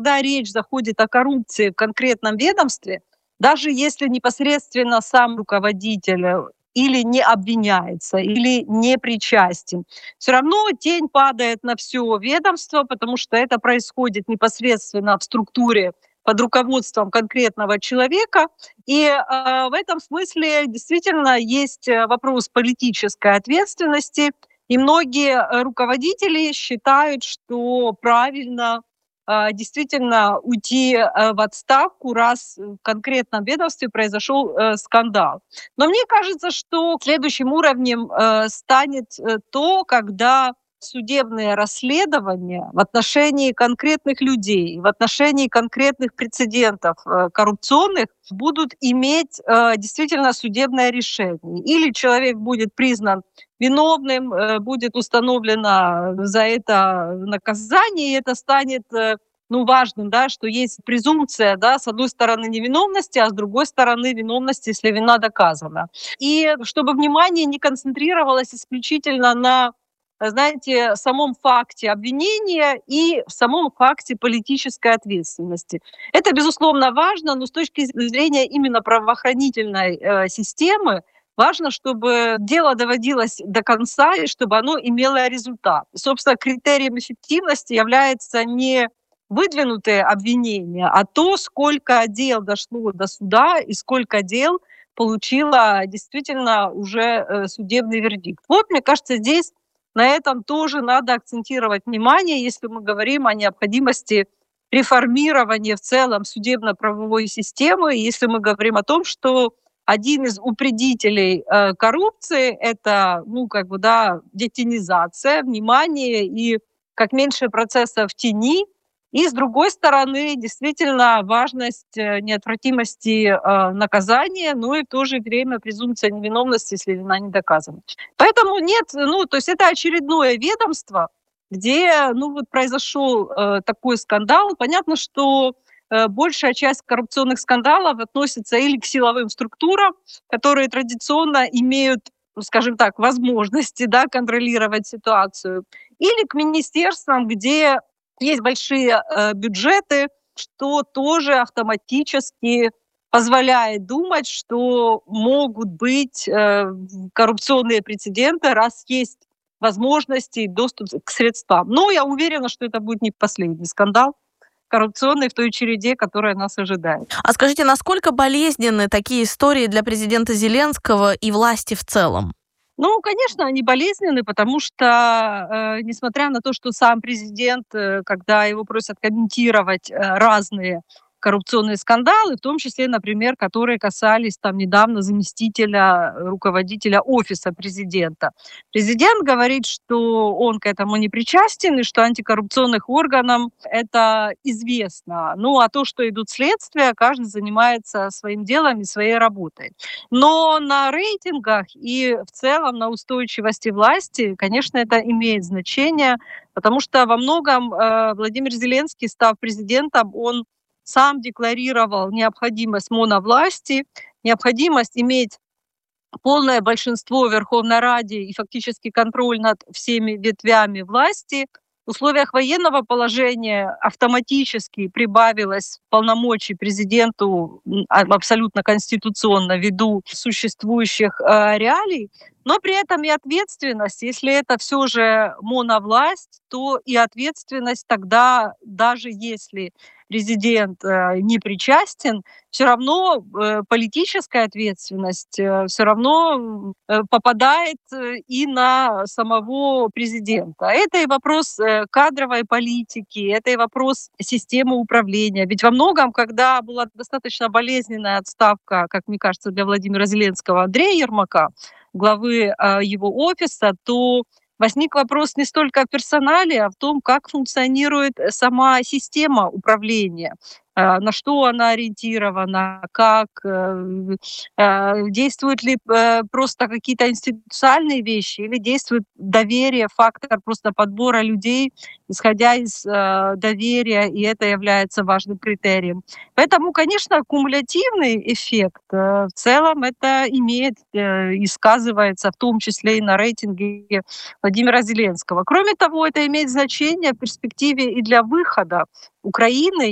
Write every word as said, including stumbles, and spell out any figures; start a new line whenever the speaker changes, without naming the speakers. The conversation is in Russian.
когда речь заходит о коррупции в конкретном ведомстве, даже если непосредственно сам руководитель э, или не обвиняется, или не причастен, все равно тень падает на все ведомство, потому что это происходит непосредственно в структуре под руководством конкретного человека. И э, в этом смысле действительно есть э, вопрос политической ответственности. И многие э, руководители считают, что правильно э, действительно уйти э, в отставку, раз в конкретном ведомстве произошел э, скандал. Но мне кажется, что следующим уровнем э, станет э, то, когда судебные расследования в отношении конкретных людей, в отношении конкретных прецедентов э, коррупционных будут иметь э, действительно судебное решение. Или человек будет признан виновным, э, будет установлено за это наказание, и это станет э, ну, важным, да, что есть презумпция, да, с одной стороны невиновности, а с другой стороны виновности, если вина доказана. И чтобы внимание не концентрировалось исключительно на, знаете, самом факте обвинения и в самом факте политической ответственности. Это, безусловно, важно, но с точки зрения именно правоохранительной э, системы важно, чтобы дело доводилось до конца и чтобы оно имело результат. Собственно, критерием эффективности является не выдвинутые обвинения, а то, сколько дел дошло до суда и сколько дел получило действительно уже э, судебный вердикт. Вот, мне кажется, здесь на этом тоже надо акцентировать внимание, если мы говорим о необходимости реформирования в целом судебно-правовой системы, если мы говорим о том, что один из упредителей э, коррупции — это, ну, как бы, да, детенизация, внимание и как меньше процессов в тени. И, с другой стороны, действительно важность э, неотвратимости э, наказания, ну и в то же время презумпция невиновности, если вина не доказана. Поэтому нет, ну, то есть это очередное ведомство, где, ну, вот произошел э, такой скандал. Понятно, что э, большая часть коррупционных скандалов относится или к силовым структурам, которые традиционно имеют, ну, скажем так, возможности, да, контролировать ситуацию, или к министерствам, где есть большие э, бюджеты, что тоже автоматически позволяет думать, что могут быть э, коррупционные прецеденты, раз есть возможности и доступ к средствам. Но я уверена, что это будет не последний скандал коррупционный в той череде, которая нас ожидает.
А скажите, насколько болезненны такие истории для президента Зеленского и власти в целом?
Ну, конечно, они болезненны, потому что, э, несмотря на то, что сам президент, э, когда его просят комментировать э, разные коррупционные скандалы, в том числе, например, которые касались там недавно заместителя руководителя офиса президента. Президент говорит, что он к этому не причастен и что антикоррупционных органам это известно. Ну, а то, что идут следствия, каждый занимается своим делом и своей работой. Но на рейтингах и в целом на устойчивости власти, конечно, это имеет значение, потому что во многом э, Владимир Зеленский, став президентом, он сам декларировал необходимость моновласти, необходимость иметь полное большинство в Верховной Раде и фактически контроль над всеми ветвями власти. В условиях военного положения автоматически прибавилось полномочий президенту абсолютно конституционно ввиду существующих э, реалий, но при этом и ответственность. Если это все же моновласть, то и ответственность тогда, даже если президент э, не причастен, все равно э, политическая ответственность э, все равно э, попадает э, и на самого президента. Это и вопрос э, кадровой политики, это и вопрос системы управления. Ведь во многом, когда была достаточно болезненная отставка, как мне кажется, для Владимира Зеленского, Андрея Ермака, главы э, его офиса, то возник вопрос не столько о персонале, а в том, как функционирует сама система управления, э, на что она ориентирована, как э, э, действуют ли э, просто какие-то институциональные вещи или действует доверие, фактор просто подбора людей, исходя из э, доверия, и это является важным критерием. Поэтому, конечно, кумулятивный эффект э, в целом это имеет э, и сказывается в том числе и на рейтинге Владимира Зеленского. Кроме того, это имеет значение в перспективе и для выхода Украины